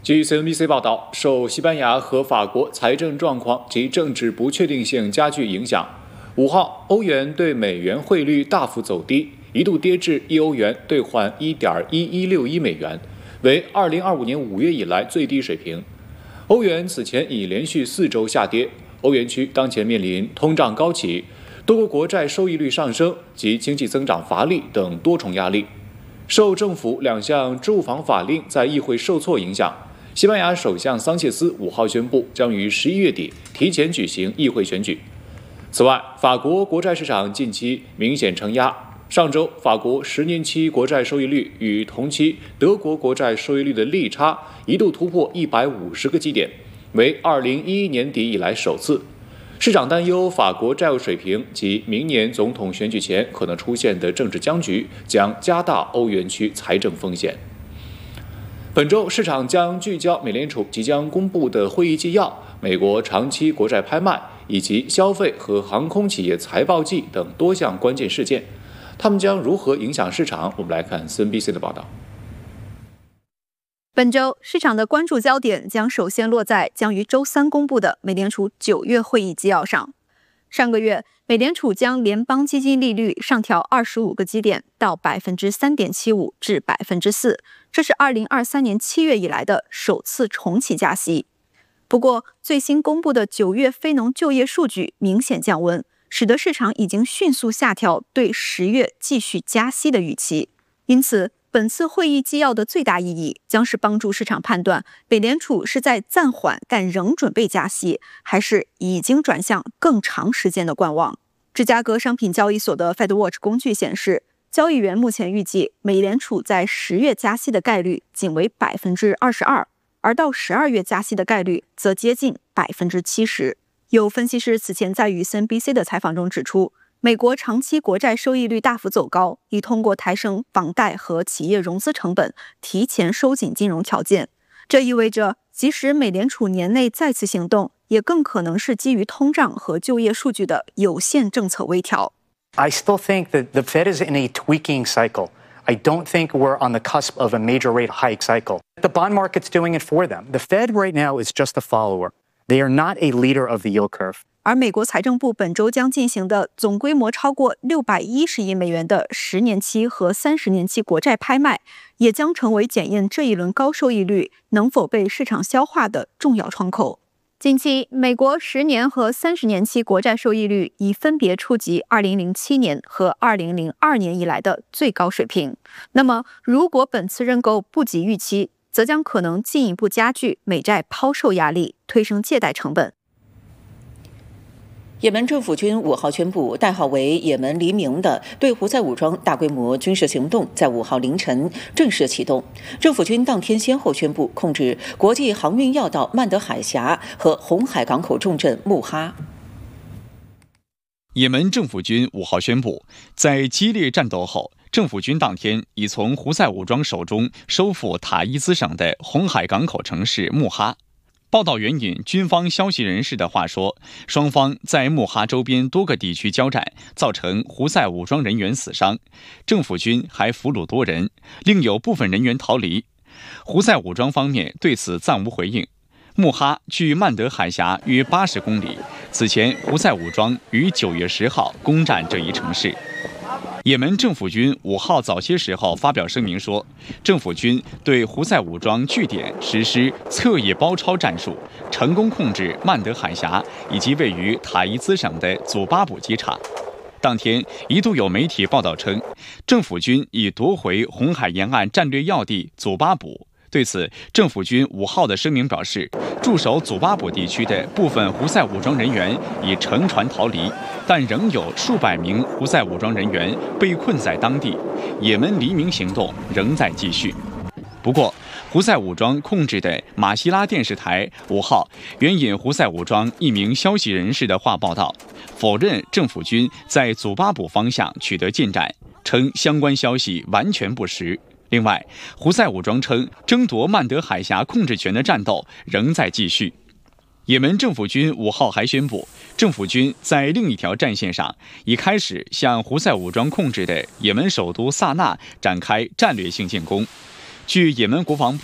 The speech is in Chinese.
据 CNBC 报道，受西班牙和法国财政状况及政治不确定性加剧影响，5号欧元对美元汇率大幅走低，一度跌至1欧元兑换 1.1161 美元，为2025年5月以来最低水平。欧元此前已连续4周下跌，欧元区当前面临通胀高企、多国国债收益率上升及经济增长乏力等多重压力。受政府2项住房法令在议会受挫影响，西班牙首相桑切斯5号宣布将于11月底提前举行议会选举。此外，法国国债市场近期明显承压。上周，法国10年期国债收益率与同期德国国债收益率的利差一度突破150个基点，为2011年底以来首次。市场担忧法国债务水平及明年总统选举前可能出现的政治僵局将加大欧元区财政风险。本周市场将聚焦美联储即将公布的会议纪要、美国长期国债拍卖以及消费和航空企业财报季等多项关键事件，它们将如何影响市场？我们来看 CNBC 的报道。 本周市场的关注焦点将首先落在将于周三公布的美联储9月会议纪要上。上个月，美联储将联邦基金利率上调25个基点到 3.75% 至 4%， 这是2023年7月以来的首次重启加息。不过，最新公布的9月非农就业数据明显降温，使得市场已经迅速下调对10月继续加息的预期。因此，本次会议纪要的最大意义将是帮助市场判断美联储是在暂缓但仍准备加息，还是已经转向更长时间的观望。芝加哥商品交易所的 FedWatch 工具显示，交易员目前预计美联储在10月加息的概率仅为 22%， 而到12月加息的概率则接近 70%。 有分析师此前在与 CNBC 的采访中指出，美国长期国债收益率大幅走高，已通过抬升房贷和企业融资成本，提前收紧金融条件。这意味着，即使美联储年内再次行动，也更可能是基于通胀和就业数据的有限政策微调。 I still think that the Fed is in a tweaking cycle. I don't think we're on the cusp of a major rate hike cycle. The bond market's doing it for them. The Fed right now is just a follower. They are not a leader of the yield curve. 而美国财政部本周将进行的总规模超过610亿美元的10年期和30年期国债拍卖，也将成为检验这一轮高收益率能否被市场消化的重要窗口。近期，美国10年和30年期国债收益率已分别触及2007年和2002年以来的最高水平。那么，如果本次认购不及预期，则将可能进一步加剧美债抛售压力，推升借贷成本。 也门政府军5号宣布，代号为也门黎明的对胡塞武装大规模军事行动在5号凌晨正式启动。政府军当天先后宣布控制国际航运要道曼德海峡和红海港口重镇穆哈。 也门政府军5号宣布，在激烈战斗后，政府军当天已从胡塞武装手中收复塔伊兹省的红海港口城市穆哈。报道援引军方消息人士的话说，双方在穆哈周边多个地区交战，造成胡塞武装人员死伤，政府军还俘虏多人，另有部分人员逃离。胡塞武装方面对此暂无回应。穆哈距曼德海峡约80公里，此前胡塞武装于9月10号攻占这一城市。也门政府军5号早些时候发表声明说，政府军对胡塞武装据点实施侧翼包抄战术，成功控制曼德海峡以及位于塔伊兹省的祖巴卜机场。当天一度有媒体报道称，政府军已夺回红海沿岸战略要地祖巴卜。对此，政府军5号的声明表示，驻守祖巴卜地区的部分胡塞武装人员已乘船逃离，但仍有数百名胡塞武装人员被困在当地，也门黎明行动仍在继续。不过，胡塞武装控制的马希拉电视台5号援引胡塞武装一名消息人士的话报道，否认政府军在祖巴卜方向取得进展，称相关消息完全不实。另外，胡塞武装称争夺曼德海峡控制权的战斗仍在继续。也门政府军5号还宣布，政府军在另一条战线上已开始向胡塞武装控制的也门首都萨那展开战略性进攻。据也门国防部